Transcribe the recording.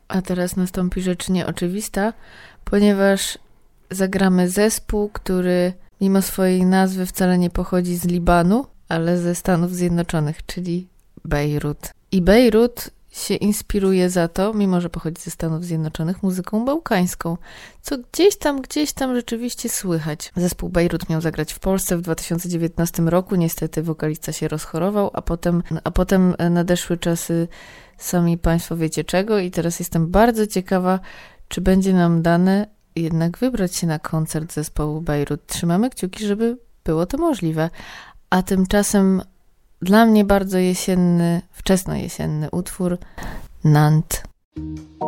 A teraz nastąpi rzecz nieoczywista, ponieważ zagramy zespół, który mimo swojej nazwy wcale nie pochodzi z Libanu, ale ze Stanów Zjednoczonych, czyli Bejrut. I Bejrut się inspiruje za to, mimo że pochodzi ze Stanów Zjednoczonych, muzyką bałkańską, co gdzieś tam rzeczywiście słychać. Zespół Bejrut miał zagrać w Polsce w 2019 roku, niestety wokalista się rozchorował, a potem nadeszły czasy, sami Państwo wiecie czego, i teraz jestem bardzo ciekawa, czy będzie nam dane jednak wybrać się na koncert zespołu Bejrut. Trzymamy kciuki, żeby było to możliwe. A tymczasem dla mnie bardzo jesienny, wczesnojesienny utwór Nantes.